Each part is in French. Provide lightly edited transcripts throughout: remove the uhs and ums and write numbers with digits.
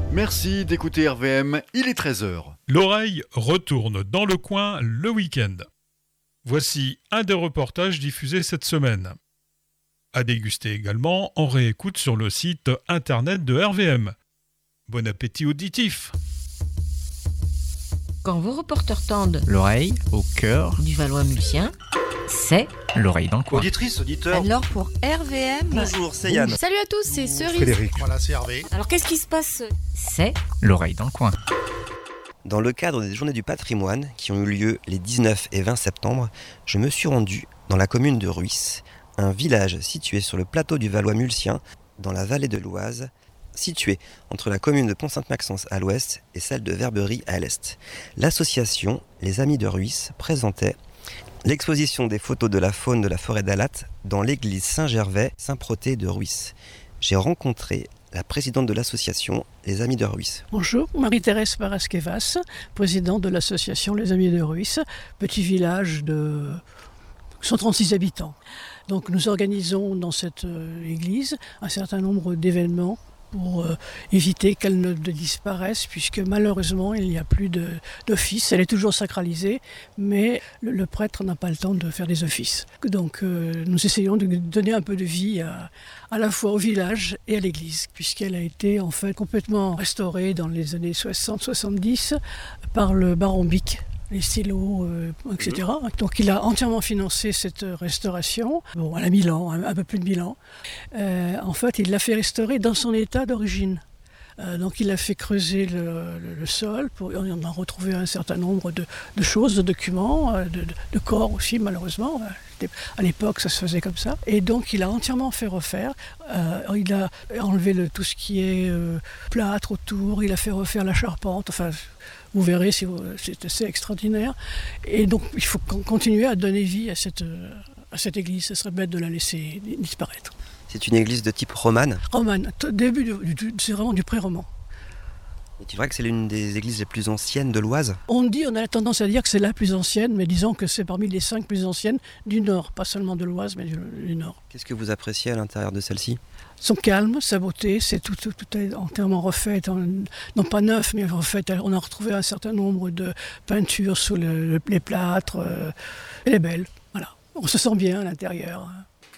Merci d'écouter RVM, il est 13h. L'oreille retourne dans le coin le week-end. Voici un des reportages diffusés cette semaine. À déguster également en réécoute sur le site internet de RVM. Bon appétit auditif. Quand vos reporters tendent l'oreille au cœur du Valois-Mulcien, c'est l'oreille dans le coin. Auditrice, auditeur. alors pour RVM. Bonjour, c'est Yann. Salut à tous, c'est Cerise. Frédéric. Voilà, c'est Hervé. Alors qu'est-ce qui se passe? C'est L'oreille dans le coin. Dans le cadre des Journées du patrimoine qui ont eu lieu les 19 et 20 septembre, je me suis rendu dans la commune de Ruisse, un village situé sur le plateau du Valois-Mulcien, dans la vallée de l'Oise, situé entre la commune de Pont-Sainte-Maxence à l'ouest et celle de Verberie à l'est. L'association Les Amis de Ruisse présentait l'exposition des photos de la faune de la forêt d'Alatte dans l'église Saint-Gervais-Saint-Protais de Ruisse. J'ai rencontré la présidente de l'association Les Amis de Ruisse. Bonjour, Marie-Thérèse Parasquevas, présidente de l'association Les Amis de Ruisse, petit village de 136 habitants. Donc nous organisons dans cette église un certain nombre d'événements pour éviter qu'elle ne disparaisse, puisque malheureusement il n'y a plus d'office. Elle est toujours sacralisée, mais le prêtre n'a pas le temps de faire des offices. Donc nous essayons de donner un peu de vie à la fois au village et à l'église, puisqu'elle a été en fait complètement restaurée dans les années 60-70 par le baron Bic, les stylos, etc. Donc il a entièrement financé cette restauration. Bon, elle a 1000 ans, un peu plus de 1000 ans. En fait, il l'a fait restaurer dans son état d'origine. Donc il a fait creuser le sol, on a retrouvé un certain nombre de choses, de documents, de corps aussi malheureusement. À l'époque ça se faisait comme ça. Et donc il a entièrement fait refaire. Il a enlevé tout ce qui est plâtre autour, il a fait refaire la charpente, enfin vous verrez, c'est assez extraordinaire. Et donc il faut continuer à donner vie à cette église, ce serait bête de la laisser disparaître. C'est une église de type romane. Romane, c'est vraiment du pré-roman. Et tu dirais que c'est l'une des églises les plus anciennes de l'Oise? On a tendance à dire que c'est la plus ancienne, mais disons que c'est parmi les 5 plus anciennes du Nord, pas seulement de l'Oise, mais du Nord. Qu'est-ce que vous appréciez à l'intérieur de celle-ci? Son calme, sa beauté, c'est tout est entièrement refait, non pas neuf, mais refait. On a retrouvé un certain nombre de peintures sous les plâtres. Elle est belle, voilà. On se sent bien à l'intérieur.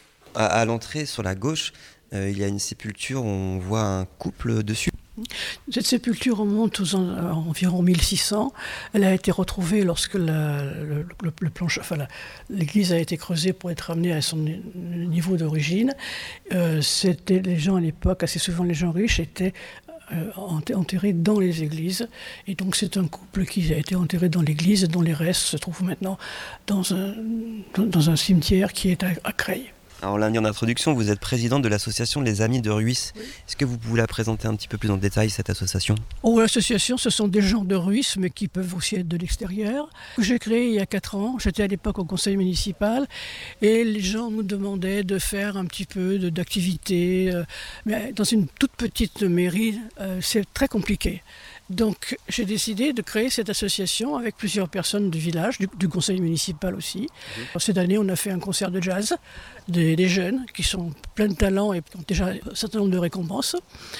À l'entrée, sur la gauche, il y a une sépulture où on voit un couple dessus. Cette sépulture remonte aux environ 1600. Elle a été retrouvée lorsque l'église a été creusée pour être ramenée à son niveau d'origine. Les gens à l'époque, assez souvent les gens riches, étaient enterrés dans les églises. Et donc c'est un couple qui a été enterré dans l'église, dont les restes se trouvent maintenant dans un cimetière qui est à Creil. Alors, on l'a dit en introduction, vous êtes présidente de l'association Les Amis de Ruisse. Oui. Est-ce que vous pouvez la présenter un petit peu plus en détail, cette association? L'association, ce sont des gens de Ruisse, mais qui peuvent aussi être de l'extérieur, que j'ai créé il y a 4 ans. J'étais à l'époque au conseil municipal, et les gens nous demandaient de faire un petit peu d'activité. Mais dans une toute petite mairie, c'est très compliqué. Donc j'ai décidé de créer cette association avec plusieurs personnes du village, du conseil municipal aussi. Cette année, on a fait un concert de jazz, des jeunes qui sont pleins de talent et qui ont déjà un certain nombre de récompenses.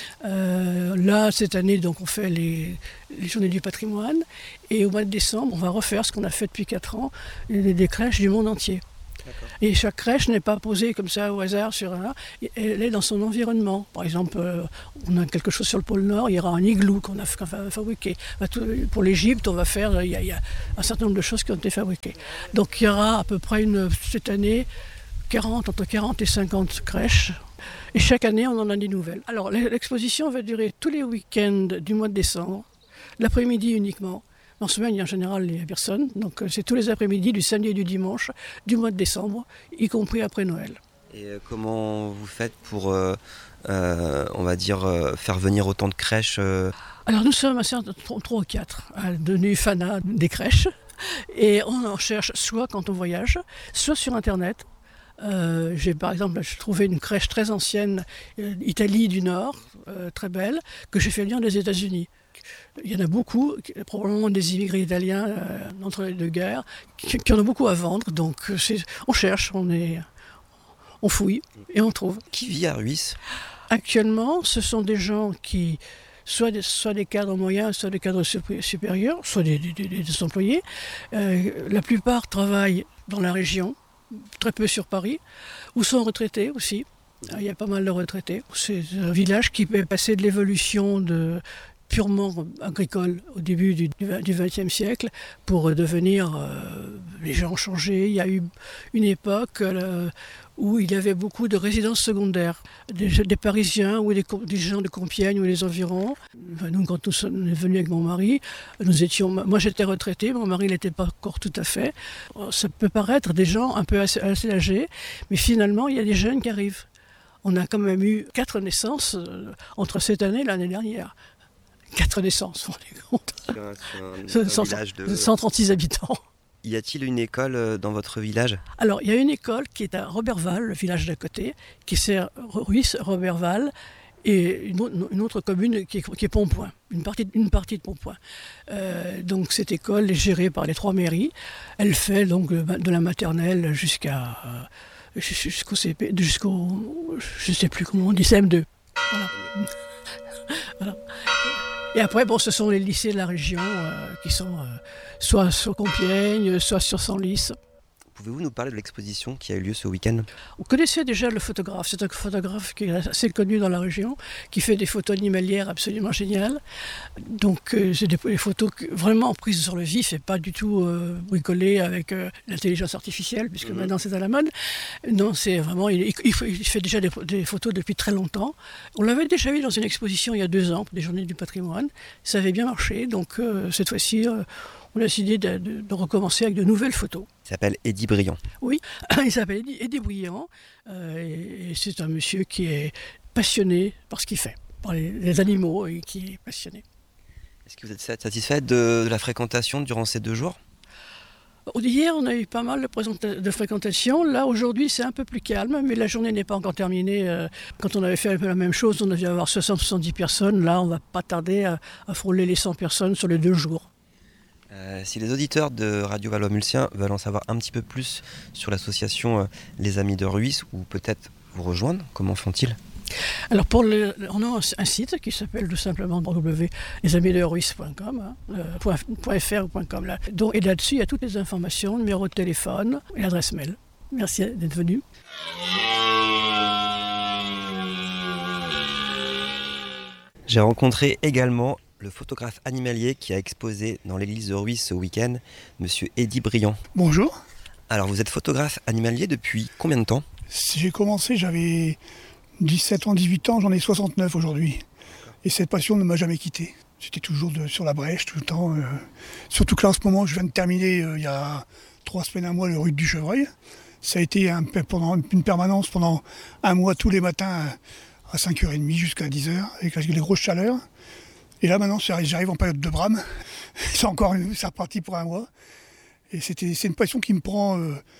Là, cette année, donc, on fait les Journées du patrimoine. Et au mois de décembre, on va refaire ce qu'on a fait depuis 4 ans, des crèches du monde entier. D'accord. Et chaque crèche n'est pas posée comme ça au hasard sur un. Elle est dans son environnement. Par exemple, on a quelque chose sur le pôle Nord, il y aura un igloo qu'on va fabriquer. Pour l'Égypte, on va faire, il y a un certain nombre de choses qui ont été fabriquées. Donc il y aura à peu près cette année entre 40 et 50 crèches. Et chaque année, on en a des nouvelles. Alors l'exposition va durer tous les week-ends du mois de décembre, l'après-midi uniquement. En semaine, en général, il n'y a personne. Donc c'est tous les après-midi, du samedi et du dimanche, du mois de décembre, y compris après Noël. Et comment vous faites pour, on va dire, faire venir autant de crèches Alors nous sommes assez 3 ou 4, devenus fanats des crèches. Et on en cherche soit quand on voyage, soit sur Internet. J'ai par exemple trouvé une crèche très ancienne, Italie du Nord, très belle, que j'ai fait venir des États-Unis. Il y en a beaucoup, probablement des immigrés italiens entre les deux guerres, qui en ont beaucoup à vendre. Donc on cherche, on fouille et on trouve. Qui vit à Ruisse ? Actuellement, ce sont des gens qui soit des cadres moyens, soit des cadres supérieurs, soit des employés. La plupart travaillent dans la région, très peu sur Paris, ou sont retraités aussi. Il y a pas mal de retraités. C'est un village qui est passé de l'évolution purement agricole au début du XXe siècle pour devenir... les gens ont changé. Il y a eu une époque où il y avait beaucoup de résidences secondaires, des Parisiens ou des gens de Compiègne ou des environs. Nous, quand nous sommes venus avec mon mari, moi j'étais retraité, mon mari ne l'était pas encore tout à fait. Ça peut paraître des gens un peu assez âgés, mais finalement il y a des jeunes qui arrivent. On a quand même eu 4 naissances entre cette année et l'année dernière. 4 naissances, vous vous rendez compte ? 136 habitants. Y a-t-il une école dans votre village ? Alors, il y a une école qui est à Roberval, le village d'à côté, qui sert Ruisse, Roberval, et une autre commune qui est Pontpoint, une partie de Pontpoint. Donc, cette école est gérée par les 3 mairies. Elle fait donc de la maternelle jusqu'au CP, je ne sais plus comment on dit, CM2. Voilà. Voilà. Et après, ce sont les lycées de la région qui sont soit sur Compiègne, soit sur Senlis. Pouvez-vous nous parler de l'exposition qui a eu lieu ce week-end ? On connaissait déjà le photographe. C'est un photographe qui est assez connu dans la région, qui fait des photos animalières absolument géniales. Donc, c'est des photos vraiment prises sur le vif et pas du tout bricolées avec l'intelligence artificielle, puisque maintenant c'est à la mode. Non, c'est vraiment... Il fait déjà des photos depuis très longtemps. On l'avait déjà vu dans une exposition il y a 2 ans, pour des Journées du patrimoine. Ça avait bien marché, donc cette fois-ci... on a décidé de recommencer avec de nouvelles photos. Il s'appelle Eddy Briand. Oui, il s'appelle Eddy Briand. Et c'est un monsieur qui est passionné par ce qu'il fait, par les animaux, et qui est passionné. Est-ce que vous êtes satisfait de la fréquentation durant ces 2 jours ? Hier, on a eu pas mal de fréquentation. Là, aujourd'hui, c'est un peu plus calme, mais la journée n'est pas encore terminée. Quand on avait fait un peu la même chose, on devait avoir 60-70 personnes. Là, on ne va pas tarder à frôler les 100 personnes sur les 2 jours. Si les auditeurs de Radio Valois-Mulsien veulent en savoir un petit peu plus sur l'association Les Amis de Ruisse, ou peut-être vous rejoindre, comment font-ils ? Alors on a un site qui s'appelle tout simplement www.lesamidesruisse.com, .fr ou .com là. Et là-dessus, il y a toutes les informations, numéro de téléphone et adresse mail. Merci d'être venu. J'ai rencontré également le photographe animalier qui a exposé dans l'église de Ruisse ce week-end, monsieur Eddy Briand. Bonjour. Alors vous êtes photographe animalier depuis combien de temps ? J'ai commencé, j'avais 17 ans, 18 ans, j'en ai 69 aujourd'hui. Et cette passion ne m'a jamais quitté. J'étais toujours sur la brèche tout le temps. Surtout que là en ce moment, je viens de terminer il y a 3 semaines, un mois, le Rut du Chevreuil. Ça a été pendant une permanence pendant 1 mois tous les matins à 5h30 jusqu'à 10h avec les grosses chaleurs. Et là maintenant j'arrive en période de brame, c'est reparti pour 1 mois. Et c'est une passion qui me prend,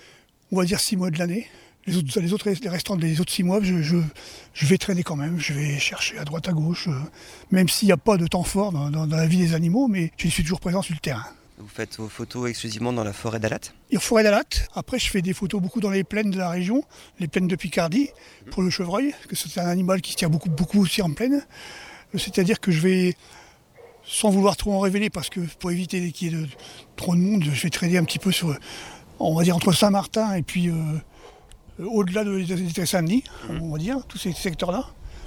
on va dire 6 mois de l'année. Les restants des autres 6 mois, je vais traîner quand même, je vais chercher à droite à gauche, même s'il n'y a pas de temps fort dans la vie des animaux, mais je suis toujours présent sur le terrain. Vous faites vos photos exclusivement dans la forêt d'Alatte ? Et en forêt d'Alatte, après je fais des photos beaucoup dans les plaines de la région, les plaines de Picardie, pour le chevreuil, parce que c'est un animal qui se tient beaucoup aussi en plaine. C'est-à-dire que je vais, sans vouloir trop en révéler, parce que pour éviter qu'il y ait trop de monde, je vais traîner un petit peu on va dire entre Saint-Martin et puis au-delà de Saint-Denis, on va dire, tous ces secteurs-là.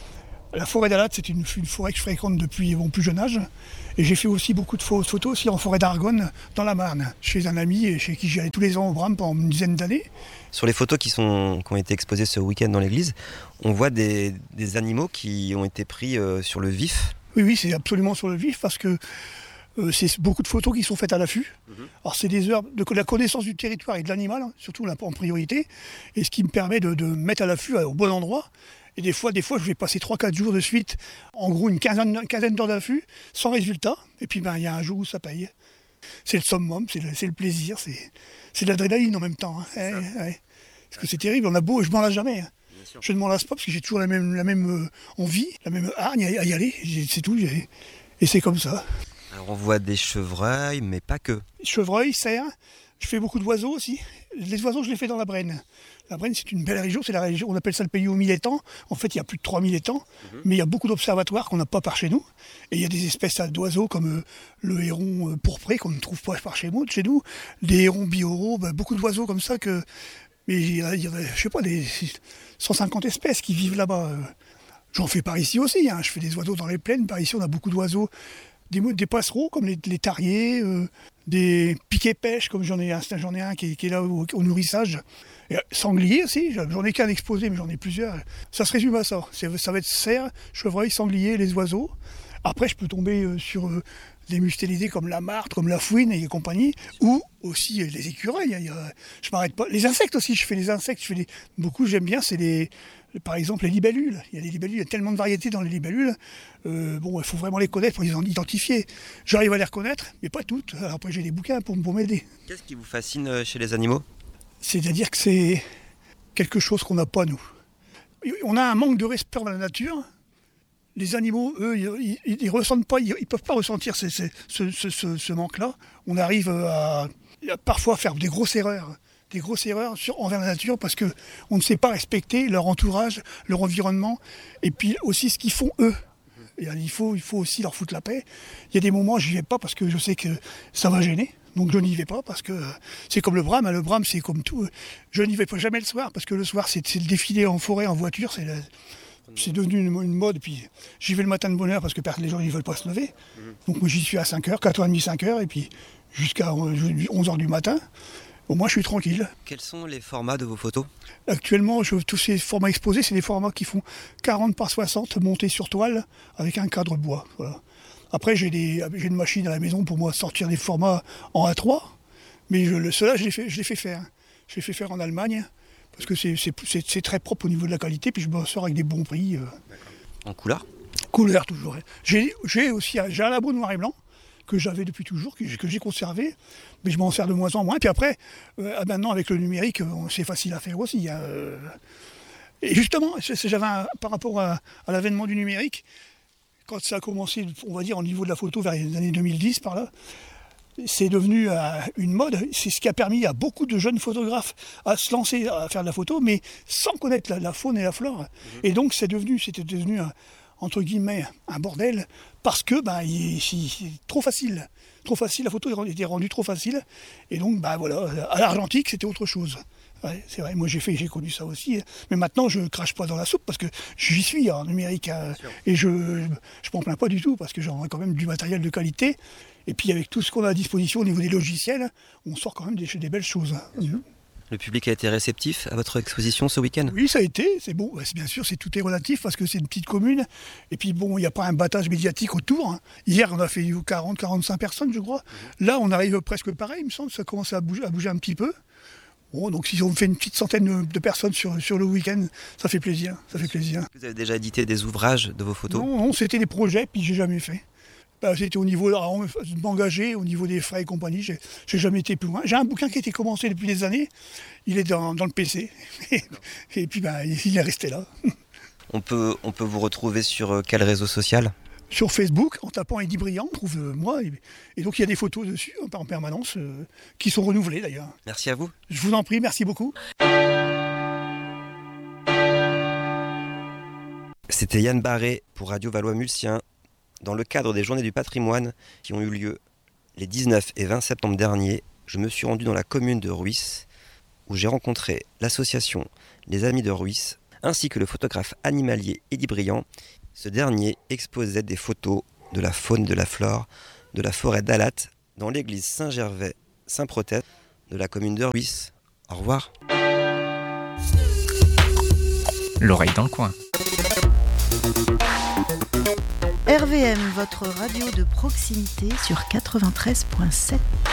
La forêt d'Alatte, c'est une forêt que je fréquente depuis mon plus jeune âge. Et j'ai fait aussi beaucoup de photos aussi en forêt d'Argonne, dans la Marne, chez un ami chez qui j'y allais tous les ans au Brame pendant une dizaine d'années. Sur les photos qui ont été exposées ce week-end dans l'église, on voit des animaux qui ont été pris sur le vif. Oui, c'est absolument sur le vif parce que c'est beaucoup de photos qui sont faites à l'affût. Alors c'est des heures de la connaissance du territoire et de l'animal, hein, surtout là, en priorité, et ce qui me permet de mettre à l'affût au bon endroit. Et des fois, je vais passer 3-4 jours de suite, en gros une quinzaine d'heures d'affût, sans résultat. Et puis il y a un jour où ça paye. C'est le summum, c'est le plaisir, c'est de l'adrénaline en même temps. Hein. Ouais. Parce que c'est terrible, on a beau, je m'en lasse jamais. Hein. Je ne m'en lasse pas parce que j'ai toujours la même envie, la même hargne à y aller, c'est tout. Et c'est comme ça. Alors on voit des chevreuils, mais pas que. Chevreuils, cerfs, je fais beaucoup d'oiseaux aussi. Les oiseaux, je les fais dans la Brenne. La Brenne, c'est une belle région, c'est la région, on appelle ça le pays aux 1000 étangs. En fait, il y a plus de 3000 étangs, mais il y a beaucoup d'observatoires qu'on n'a pas par chez nous. Et il y a des espèces d'oiseaux comme le héron pourpré qu'on ne trouve pas par chez nous, des hérons bioraux, beaucoup d'oiseaux comme ça que... Mais il y a, je sais pas, des 150 espèces qui vivent là-bas. J'en fais par ici aussi, je fais des oiseaux dans les plaines. Par ici, on a beaucoup d'oiseaux, des passereaux comme les tariers, des piquets-pêches, comme j'en ai un qui est là au nourrissage. Et sangliers aussi, j'en ai qu'un exposé, mais j'en ai plusieurs. Ça se résume à ça. Ça va être cerf, chevreuil, sanglier, les oiseaux. Après, je peux tomber sur des mustélidés comme la martre, comme la fouine et compagnie, ou aussi les écureuils. Je m'arrête pas. Les insectes aussi, je fais des insectes. Beaucoup, j'aime bien, c'est par exemple les libellules. Il y a des libellules, il y a tellement de variétés dans les libellules. Il faut vraiment les connaître pour les identifier. J'arrive à les reconnaître, mais pas toutes. Alors après, j'ai des bouquins pour m'aider. Qu'est-ce qui vous fascine chez les animaux ? C'est-à-dire que c'est quelque chose qu'on n'a pas, nous. On a un manque de respect dans la nature. Les animaux, eux, ils ressentent pas, ils peuvent pas ressentir ce manque-là. On arrive à parfois faire des grosses erreurs envers la nature parce que on ne sait pas respecter leur entourage, leur environnement, et puis aussi ce qu'ils font eux. Et il faut aussi leur foutre la paix. Il y a des moments où je n'y vais pas parce que je sais que ça va gêner. Donc je n'y vais pas parce que c'est comme le brame. Le brame, c'est comme tout. Je n'y vais pas jamais le soir parce que le soir, c'est le défilé en forêt, en voiture. C'est devenu une mode. Puis j'y vais le matin de bonne heure parce que les gens ne veulent pas se lever. Donc moi, j'y suis à 5h, 4h30, 5h, et puis jusqu'à 11h du matin. Au moins, je suis tranquille. Quels sont les formats de vos photos ? Actuellement, tous ces formats exposés, c'est des formats qui font 40 par 60 montés sur toile avec un cadre bois. Voilà. Après, j'ai une machine à la maison pour moi sortir des formats en A3, mais ceux-là, je les fais faire. Je les fais faire en Allemagne, parce que c'est très propre au niveau de la qualité, puis je me sors avec des bons prix. En couleur ? Couleur, toujours. J'ai un labo noir et blanc, que j'avais depuis toujours, que j'ai conservé, mais je m'en sers de moins en moins. Puis après, maintenant, avec le numérique, c'est facile à faire aussi. Et justement, par rapport à l'avènement du numérique, quand ça a commencé, on va dire, au niveau de la photo vers les années 2010, par là, c'est devenu une mode. C'est ce qui a permis à beaucoup de jeunes photographes à se lancer à faire de la photo, mais sans connaître la faune et la flore. Et donc, c'était devenu entre guillemets, un bordel, parce que c'est trop facile. Trop facile, la photo était rendue trop facile. Et donc, voilà, à l'argentique, c'était autre chose. Ouais, c'est vrai, moi j'ai connu ça aussi. Mais maintenant, je crache pas dans la soupe parce que j'y suis en numérique. Et je m'en plains pas du tout parce que j'en ai quand même du matériel de qualité. Et puis avec tout ce qu'on a à disposition au niveau des logiciels, on sort quand même des belles choses. Le public a été réceptif à votre exposition ce week-end ? Oui, ça a été, c'est bon. Bien sûr, tout est relatif parce que c'est une petite commune. Et puis bon, il n'y a pas un battage médiatique autour. Hier, on a fait 40-45 personnes, je crois. Là, on arrive presque pareil, il me semble. Ça commence à bouger un petit peu. Bon, donc si on fait une petite centaine de personnes sur le week-end, ça fait plaisir. Vous avez déjà édité des ouvrages de vos photos ? Non, c'était des projets, puis j'ai jamais fait. C'était au niveau de m'engager, au niveau des frais et compagnie, j'ai jamais été plus loin. J'ai un bouquin qui a été commencé depuis des années, il est dans le PC, et puis il est resté là. On peut vous retrouver sur quel réseau social ? Sur Facebook, en tapant Eddy Briand, on trouve moi, et donc il y a des photos dessus en permanence, qui sont renouvelées d'ailleurs. Merci à vous. Je vous en prie, merci beaucoup. C'était Yann Barré pour Radio Valois-Mulsien. Dans le cadre des Journées du patrimoine qui ont eu lieu les 19 et 20 septembre dernier, je me suis rendu dans la commune de Rhuys, où j'ai rencontré l'association Les Amis de Rhuys, ainsi que le photographe animalier Eddy Briand. Ce dernier exposait des photos de la faune, de la flore, de la forêt d'Alatte, dans l'église Saint-Gervais-Saint-Protais de la commune de Rhuys. Au revoir. L'oreille dans le coin. RVM, votre radio de proximité sur 93.7.